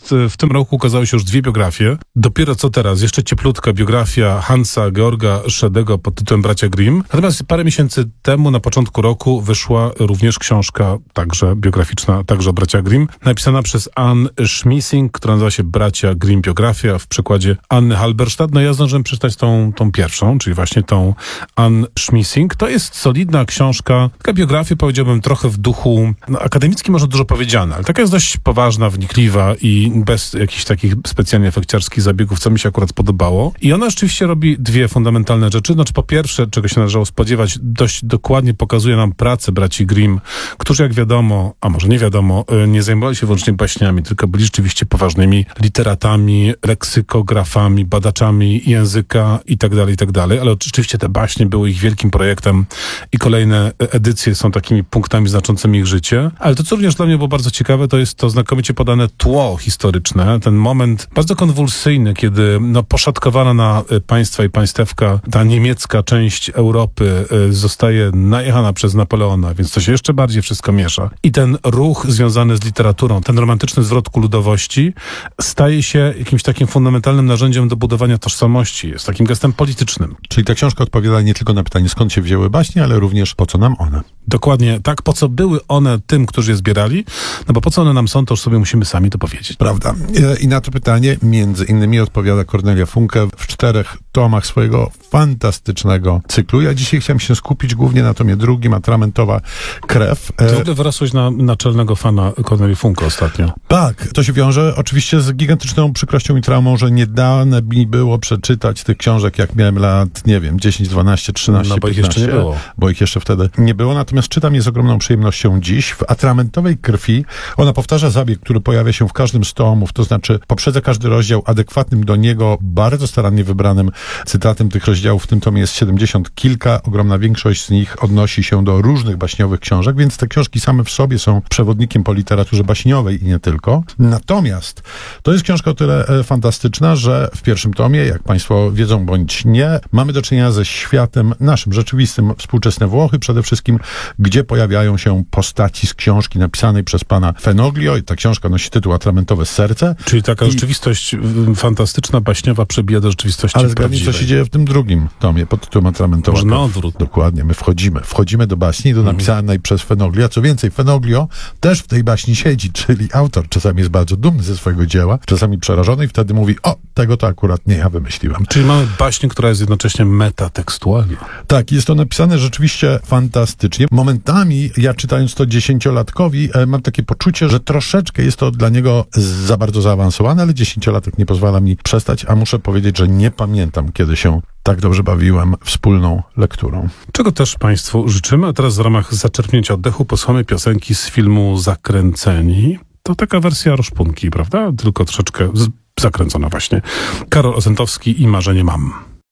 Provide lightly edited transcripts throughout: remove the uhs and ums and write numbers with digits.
Natomiast w tym roku ukazały się już 2 biografie. Dopiero co teraz, jeszcze cieplutka biografia Hansa Georga Schedego pod tytułem Bracia Grimm. Natomiast parę miesięcy temu, na początku roku, wyszła również książka, także biograficzna, także o bracia Grimm, napisana przez Anne Schmiesing, która nazywa się Bracia Grimm biografia, w przekładzie Anny Halberstadt. No ja zdążyłem przeczytać tą pierwszą, czyli właśnie tą Anne Schmiesing. To jest solidna książka, taka biografia, powiedziałbym, trochę w duchu akademickim, może dużo powiedziane, ale taka jest dość poważna, wnikliwa i bez jakichś takich specjalnie efekciarskich zabiegów, co mi się akurat podobało. I ona rzeczywiście robi 2 fundamentalne rzeczy. Znaczy, po pierwsze, czego się należało spodziewać, dość dokładnie pokazuje nam pracę braci Grimm, którzy, jak wiadomo, a może nie wiadomo, nie zajmowali się wyłącznie baśniami, tylko byli rzeczywiście poważnymi literatami, leksykografami, badaczami języka i tak dalej, ale oczywiście te baśnie były ich wielkim projektem i kolejne edycje są takimi punktami znaczącymi ich życie. Ale to, co również dla mnie było bardzo ciekawe, to jest to znakomicie podane tło historyczne, ten moment bardzo konwulsyjny, kiedy poszatkowana na państwa i państewka ta niemiecka część Europy zostaje najechana przez Napoleona, więc to się jeszcze bardziej wszystko miesza. I ten ruch związany z literaturą, ten romantyczny zwrot ku ludowości staje się jakimś takim fundamentalnym narzędziem do budowania tożsamości. Jest takim gestem politycznym. Czyli ta książka odpowiada nie tylko na pytanie, skąd się wzięły baśnie, ale również po co nam one. Dokładnie tak. Po co były one tym, którzy je zbierali? No bo po co one nam są, to już sobie musimy sami to powiedzieć. Prawda. I na to pytanie między innymi odpowiada Kornelia Funke w 4 tomach swojego fantastycznego cyklu. Ja dzisiaj chciałem się skupić głównie na tomie 2, Atramentowa krew. Ty w ogóle wyrosłeś na naczelnego fana Kornelii Funke ostatnio. Tak. To się wiąże oczywiście z gigantyczną przykrością i traumą, że nie dane mi było przeczytać tych książek, jak miałem lat, 10, 12, 13, no, bo 15. Ich jeszcze nie było. Bo ich jeszcze wtedy nie było. Natomiast czytam je z ogromną przyjemnością dziś. W Atramentowej krwi ona powtarza zabieg, który pojawia się w każdym z tomów, to znaczy poprzedza każdy rozdział adekwatnym do niego, bardzo starannie wybranym cytatem. Tych rozdziałów w tym tomie jest 70 kilka. Ogromna większość z nich odnosi się do różnych baśniowych książek, więc te książki same w sobie są przewodnikiem po literaturze baśniowej i nie tylko. Natomiast to jest książka o tyle fantastyczna, że w pierwszym tomie, jak Państwo wiedzą bądź nie, mamy do czynienia ze światem naszym, rzeczywistym, współczesne Włochy przede wszystkim, gdzie pojawiają się postaci z książki napisanej przez pana Fenoglio i ta książka nosi tytuł Atramentowe serce. Czyli taka rzeczywistość fantastyczna, baśniowa przebija do rzeczywistości ale zgadnij, co się dzieje w tym 2 tomie pod tytułem Atramentowa krew. Może na odwrót. Dokładnie, my wchodzimy do baśni, do napisanej przez Fenoglia. Co więcej, Fenoglio też w tej baśni siedzi, czyli autor czasami jest bardzo dumny ze swojego dzieła, czasami przerażony i wtedy mówi, tego to akurat nie ja wymyśliłem. Czyli mamy baśń, która jest jednocześnie metatekstualna. Tak, jest to napisane rzeczywiście fantastycznie. Momentami, ja czytając to 10-latkowi, mam takie poczucie, że troszeczkę jest to dla niego za bardzo zaawansowane, ale 10-latek nie pozwala mi przestać, a muszę powiedzieć, że nie pamiętam, kiedy się tak dobrze bawiłem wspólną lekturą. Czego też Państwu życzymy, a teraz w ramach zaczerpnięcia oddechu posłuchamy piosenki z filmu Zakręceni. To taka wersja Roszpunki, prawda? Tylko troszeczkę zakręcona właśnie. Karol Osentowski i Marzenie mam.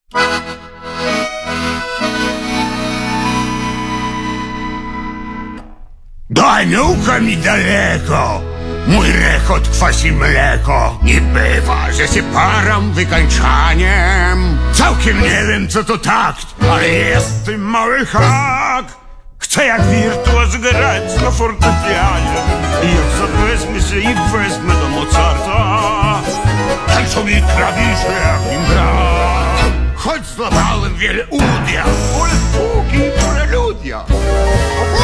Do aniołka mi daleko, mój rechot kwasi mleko. Nie bywa, że się param wykańczaniem. Całkiem nie wiem, co to takt, ale jest w tym mały hak. Chcę jak wirtuoz grać na fortepianie i jak zawezmę się i wezmę do Mozarta, tańczą mi klawisze jak nim gra. Choć złapałem wiele udia, ale póki preludia.